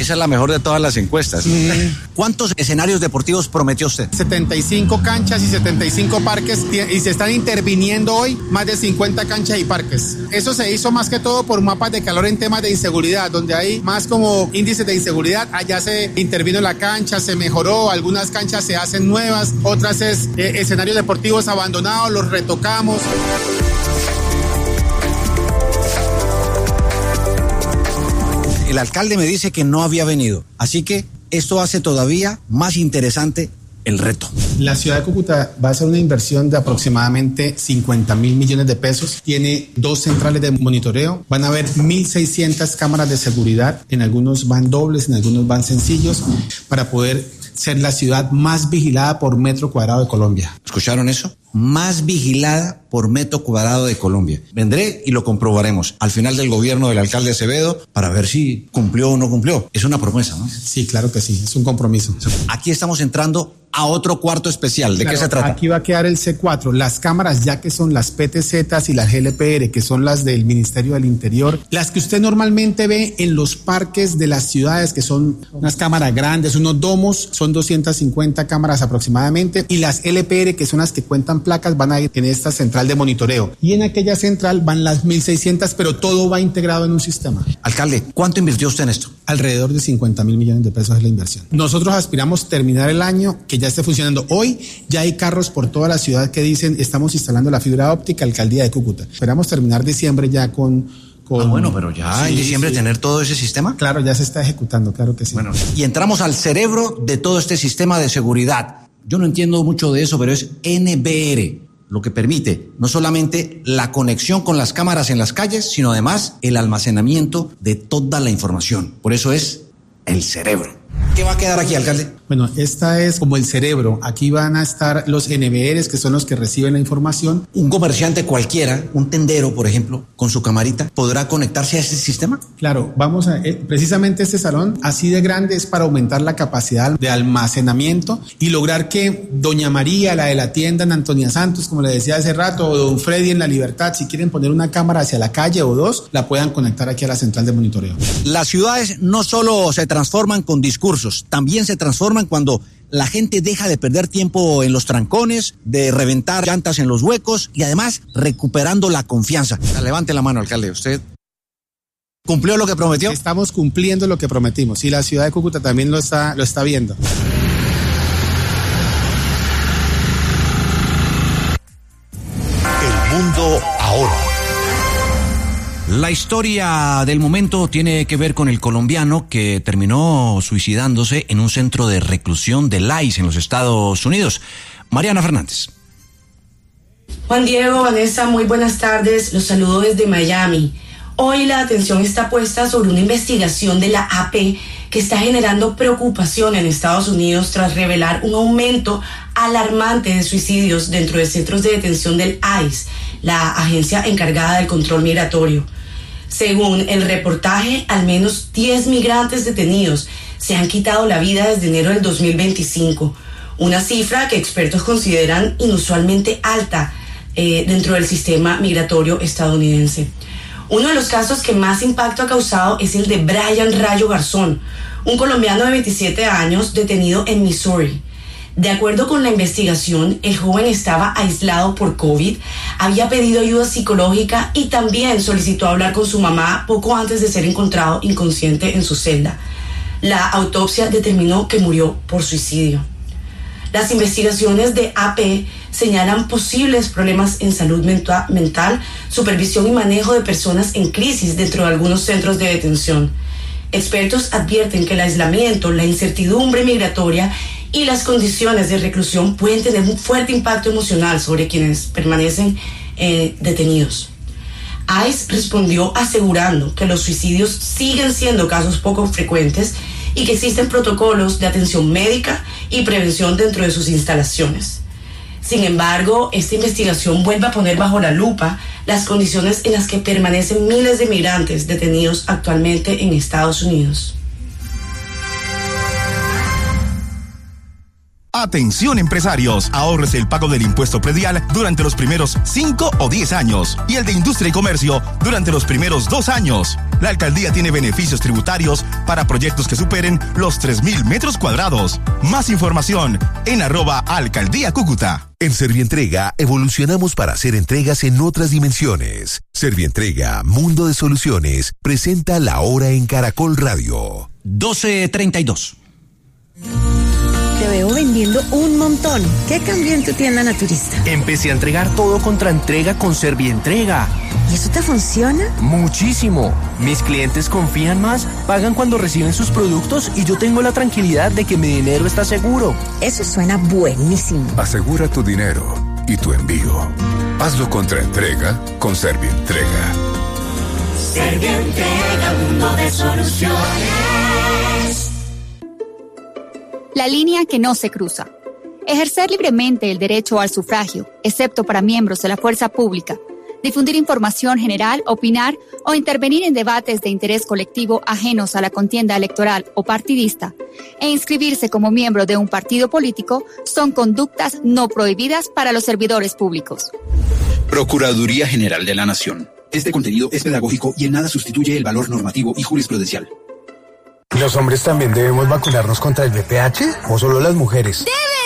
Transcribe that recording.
Esa es la mejor de todas las encuestas. ¿Cuántos escenarios deportivos prometió usted? 75 canchas y 75 parques, y se están interviniendo hoy más de 50 canchas y parques. Eso se hizo más que todo por mapas de calor en temas de inseguridad, donde hay más como índices de inseguridad. Allá se intervino la cancha, se mejoró, algunas canchas se hacen nuevas, otras es escenarios deportivos abandonados, los retocamos. El alcalde me dice que no había venido, así que esto hace todavía más interesante el reto. La ciudad de Cúcuta va a hacer una inversión de aproximadamente 50.000 millones de pesos. Tiene 2 centrales de monitoreo. Van a haber 1.600 cámaras de seguridad. En algunos van dobles, en algunos van sencillos, para poder ser la ciudad más vigilada por metro cuadrado de Colombia. ¿Escucharon eso? Más vigilada por metro cuadrado de Colombia. Vendré y lo comprobaremos al final del gobierno del alcalde Acevedo para ver si cumplió o no cumplió. Es una promesa, ¿no? Sí, claro que sí, es un compromiso. Aquí estamos entrando a otro cuarto especial. ¿De qué se trata? Aquí va a quedar el C4. Las cámaras, ya que son las PTZ y las GLPR, que son las del Ministerio del Interior, las que usted normalmente ve en los parques de las ciudades, que son unas cámaras grandes, unos domos, son 250 cámaras aproximadamente, y las LPR, que son las que cuentan placas, van a ir en esta central de monitoreo. Y en aquella central van las 1.600, pero todo va integrado en un sistema. Alcalde, ¿cuánto invirtió usted en esto? Alrededor de 50.000 millones de pesos es la inversión. Nosotros aspiramos terminar el año que ya esté funcionando. Hoy ya hay carros por toda la ciudad que dicen estamos instalando la fibra óptica, alcaldía de Cúcuta. Esperamos terminar diciembre ya con... bueno, pero ya en diciembre tener todo ese sistema. Claro, ya se está ejecutando, claro que sí. Bueno, y entramos al cerebro de todo este sistema de seguridad. Yo no entiendo mucho de eso, pero es NBR, lo que permite no solamente la conexión con las cámaras en las calles, sino además el almacenamiento de toda la información. Por eso es el cerebro. ¿Qué va a quedar aquí, alcalde? Bueno, esta es como el cerebro. Aquí van a estar los NBRs, que son los que reciben la información. ¿Un comerciante cualquiera, un tendero, por ejemplo, con su camarita, podrá conectarse a este sistema? Claro, vamos a... precisamente este salón, así de grande, es para aumentar la capacidad de almacenamiento y lograr que doña María, la de la tienda en Antonia Santos, como le decía hace rato, o don Freddy en La Libertad, si quieren poner una cámara hacia la calle o 2, la puedan conectar aquí a la central de monitoreo. Las ciudades no solo se transforman con discursos, también se transforman cuando la gente deja de perder tiempo en los trancones, de reventar llantas en los huecos y además recuperando la confianza. Levante la mano, alcalde. ¿Usted cumplió lo que prometió? Estamos cumpliendo lo que prometimos y la ciudad de Cúcuta también lo está viendo. El mundo ahora. La historia del momento tiene que ver con el colombiano que terminó suicidándose en un centro de reclusión del ICE en los Estados Unidos. Mariana Fernández. Juan Diego, Vanessa, muy buenas tardes. Los saludo desde Miami. Hoy la atención está puesta sobre una investigación de la AP que está generando preocupación en Estados Unidos tras revelar un aumento alarmante de suicidios dentro de centros de detención del ICE, la agencia encargada del control migratorio. Según el reportaje, al menos 10 migrantes detenidos se han quitado la vida desde enero del 2025, una cifra que expertos consideran inusualmente alta dentro del sistema migratorio estadounidense. Uno de los casos que más impacto ha causado es el de Brian Rayo Garzón, un colombiano de 27 años detenido en Missouri. De acuerdo con la investigación, el joven estaba aislado por COVID, había pedido ayuda psicológica y también solicitó hablar con su mamá poco antes de ser encontrado inconsciente en su celda. La autopsia determinó que murió por suicidio. Las investigaciones de AP señalan posibles problemas en salud mental, supervisión y manejo de personas en crisis dentro de algunos centros de detención. Expertos advierten que el aislamiento, la incertidumbre migratoria y las condiciones de reclusión pueden tener un fuerte impacto emocional sobre quienes permanecen detenidos. ICE respondió asegurando que los suicidios siguen siendo casos poco frecuentes y que existen protocolos de atención médica y prevención dentro de sus instalaciones. Sin embargo, esta investigación vuelve a poner bajo la lupa las condiciones en las que permanecen miles de migrantes detenidos actualmente en Estados Unidos. Atención empresarios, ahorres el pago del impuesto predial durante los primeros 5 o 10 años y el de industria y comercio durante los primeros 2 años. La alcaldía tiene beneficios tributarios para proyectos que superen los 3.000 metros cuadrados. Más información en @alcaldía Cúcuta. En Servientrega evolucionamos para hacer entregas en otras dimensiones. Servientrega, Mundo de Soluciones, presenta La Hora en Caracol Radio. 12:32. Te veo vendiendo un montón. ¿Qué cambió en tu tienda naturista? Empecé a entregar todo contra entrega con Servientrega. ¿Y eso te funciona? Muchísimo. Mis clientes confían más, pagan cuando reciben sus productos y yo tengo la tranquilidad de que mi dinero está seguro. Eso suena buenísimo. Asegura tu dinero y tu envío. Hazlo contra entrega con Servientrega. Servientrega, Mundo de Soluciones. La línea que no se cruza. Ejercer libremente el derecho al sufragio, excepto para miembros de la fuerza pública. Difundir información general, opinar o intervenir en debates de interés colectivo ajenos a la contienda electoral o partidista, e inscribirse como miembro de un partido político son conductas no prohibidas para los servidores públicos. Procuraduría General de la Nación. Este contenido es pedagógico y en nada sustituye el valor normativo y jurisprudencial. ¿Los hombres también debemos vacunarnos contra el VPH o solo las mujeres? ¡Debe!